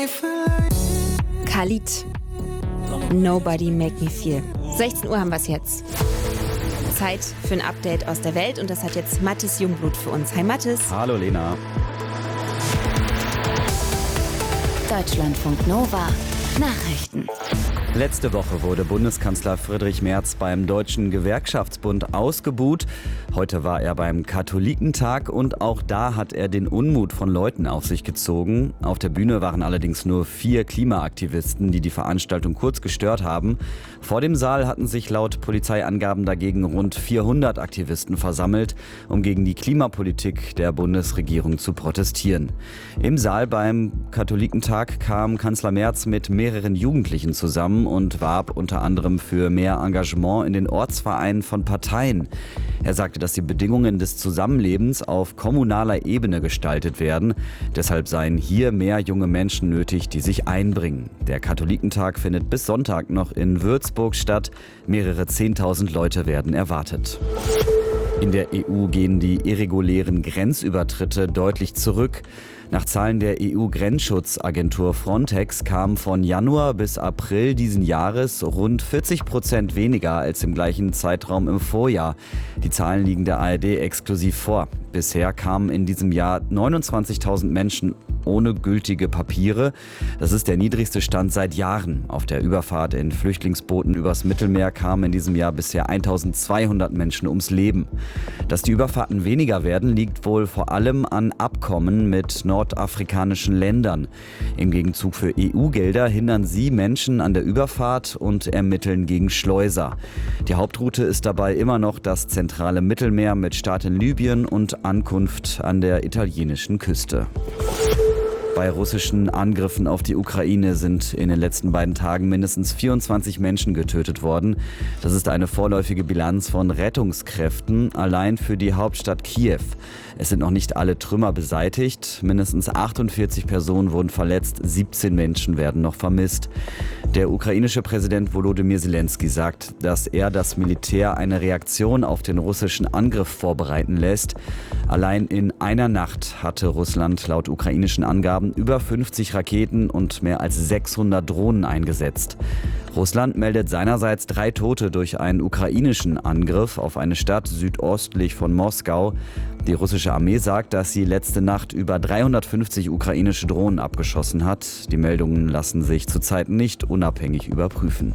Khalid, Nobody Make Me Feel. 16 Uhr haben wir es jetzt. Zeit für ein Update aus der Welt und das hat jetzt Mathis Jungblut für uns. Hi Mathis. Hallo Lena. Deutschlandfunk Nova Nachrichten. Letzte Woche wurde Bundeskanzler Friedrich Merz beim Deutschen Gewerkschaftsbund ausgebuht. Heute war er beim Katholikentag und auch da hat er den Unmut von Leuten auf sich gezogen. Auf der Bühne waren allerdings nur 4 Klimaaktivisten, die die Veranstaltung kurz gestört haben. Vor dem Saal hatten sich laut Polizeiangaben dagegen rund 400 Aktivisten versammelt, um gegen die Klimapolitik der Bundesregierung zu protestieren. Im Saal beim Katholikentag kam Kanzler Merz mit mehreren Jugendlichen zusammen und warb unter anderem für mehr Engagement in den Ortsvereinen von Parteien. Er sagte, dass die Bedingungen des Zusammenlebens auf kommunaler Ebene gestaltet werden. Deshalb seien hier mehr junge Menschen nötig, die sich einbringen. Der Katholikentag findet bis Sonntag noch in Würzburg statt. Mehrere 10.000 Leute werden erwartet. In der EU gehen die irregulären Grenzübertritte deutlich zurück. Nach Zahlen der EU-Grenzschutzagentur Frontex kamen von Januar bis April diesen Jahres rund 40% weniger als im gleichen Zeitraum im Vorjahr. Die Zahlen liegen der ARD exklusiv vor. Bisher kamen in diesem Jahr 29.000 Menschen ohne gültige Papiere. Das ist der niedrigste Stand seit Jahren. Auf der Überfahrt in Flüchtlingsbooten übers Mittelmeer kamen in diesem Jahr bisher 1.200 Menschen ums Leben. Dass die Überfahrten weniger werden, liegt wohl vor allem an Abkommen mit nordafrikanischen Ländern. Im Gegenzug für EU-Gelder hindern sie Menschen an der Überfahrt und ermitteln gegen Schleuser. Die Hauptroute ist dabei immer noch das zentrale Mittelmeer mit Start in Libyen und Ankunft an der italienischen Küste. Bei russischen Angriffen auf die Ukraine sind in den letzten beiden Tagen mindestens 24 Menschen getötet worden. Das ist eine vorläufige Bilanz von Rettungskräften allein für die Hauptstadt Kiew. Es sind noch nicht alle Trümmer beseitigt. Mindestens 48 Personen wurden verletzt, 17 Menschen werden noch vermisst. Der ukrainische Präsident Volodymyr Zelensky sagt, dass er das Militär eine Reaktion auf den russischen Angriff vorbereiten lässt. Allein in einer Nacht hatte Russland laut ukrainischen Angaben über 50 Raketen und mehr als 600 Drohnen eingesetzt. Russland meldet seinerseits 3 Tote durch einen ukrainischen Angriff auf eine Stadt südöstlich von Moskau. Die russische Armee sagt, dass sie letzte Nacht über 350 ukrainische Drohnen abgeschossen hat. Die Meldungen lassen sich zurzeit nicht unabhängig überprüfen.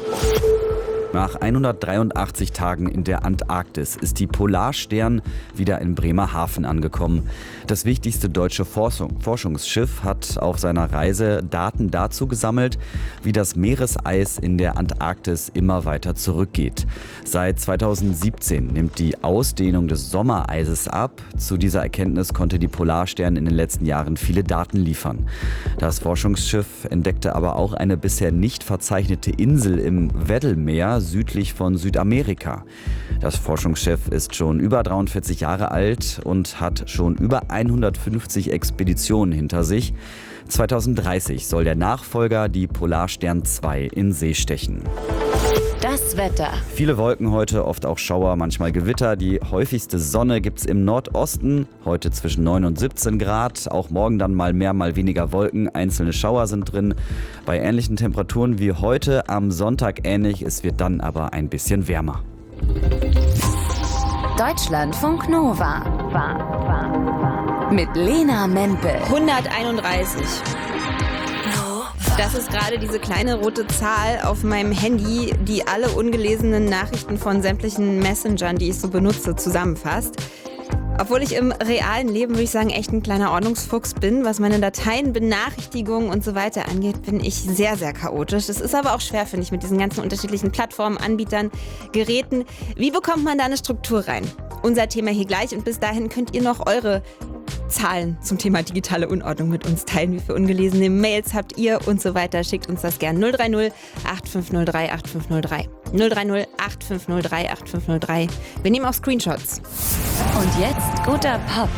Nach 183 Tagen in der Antarktis ist die Polarstern wieder in Bremerhaven angekommen. Das wichtigste deutsche Forschungsschiff hat auf seiner Reise Daten dazu gesammelt, wie das Meereseis in der Antarktis immer weiter zurückgeht. Seit 2017 nimmt die Ausdehnung des Sommereises ab. Zu dieser Erkenntnis konnte die Polarstern in den letzten Jahren viele Daten liefern. Das Forschungsschiff entdeckte aber auch eine bisher nicht verzeichnete Insel im Weddell-Meer südlich von Südamerika. Das Forschungsschiff ist schon über 43 Jahre alt und hat schon über 150 Expeditionen hinter sich. 2030 soll der Nachfolger, die Polarstern 2, in See stechen. Das Wetter. Viele Wolken heute, oft auch Schauer, manchmal Gewitter. Die häufigste Sonne gibt's im Nordosten, heute zwischen 9 und 17 Grad. Auch morgen dann mal mehr, mal weniger Wolken. Einzelne Schauer sind drin. Bei ähnlichen Temperaturen wie heute, am Sonntag ähnlich. Es wird dann aber ein bisschen wärmer. Deutschlandfunk Nova. Mit Lena Mempel. 131. Das ist gerade diese kleine rote Zahl auf meinem Handy, die alle ungelesenen Nachrichten von sämtlichen Messengern, die ich so benutze, zusammenfasst. Obwohl ich im realen Leben, würde ich sagen, echt ein kleiner Ordnungsfuchs bin, was meine Dateien, Benachrichtigungen und so weiter angeht, bin ich sehr, sehr chaotisch. Das ist aber auch schwer, finde ich, mit diesen ganzen unterschiedlichen Plattformen, Anbietern, Geräten. Wie bekommt man da eine Struktur rein? Unser Thema hier gleich und bis dahin könnt ihr noch eure Zahlen zum Thema digitale Unordnung mit uns teilen. Wie viele ungelesene Mails habt ihr und so weiter? Schickt uns das gern 030 8503 8503. 030 8503 8503. Wir nehmen auch Screenshots. Und jetzt guter Pop.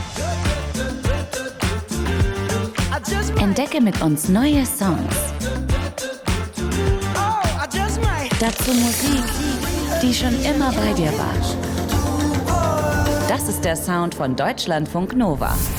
Entdecke mit uns neue Songs. Dazu Musik, die schon immer bei dir war. Das ist der Sound von Deutschlandfunk Nova.